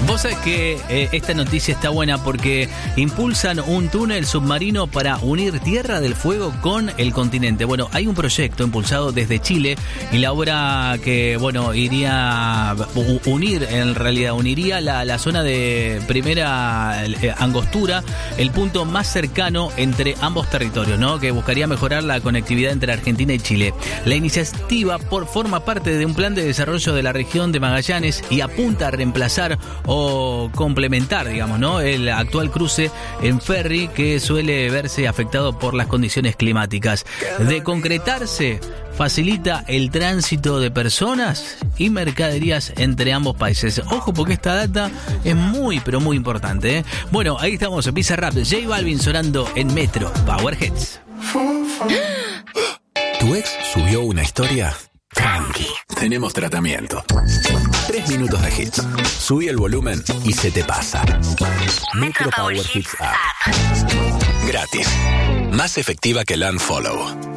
Vos sabés que esta noticia está buena porque impulsan un túnel submarino para unir Tierra del Fuego con el continente. Bueno, hay un proyecto impulsado desde Chile y la obra que, bueno, iría uniría la zona de primera angostura, el punto más cercano entre ambos territorios, ¿no? Que buscaría mejorar la conectividad entre Argentina y Chile. La iniciativa forma parte de un plan de desarrollo de la región de Magallanes y apunta a reemplazar o complementar, digamos, ¿no?, el actual cruce en ferry que suele verse afectado por las condiciones climáticas. De concretarse, facilita el tránsito de personas y mercaderías entre ambos países. Ojo, porque esta data es muy, pero muy importante, ¿eh? Bueno, ahí estamos en Bizarrap, J Balvin sonando en Metro Power Hits. ¿Tu ex subió una historia? Tranqui, tenemos tratamiento. 3 minutos de hits. Subí el volumen y se te pasa. Metro Power Hits App. Gratis. Más efectiva que el Unfollow.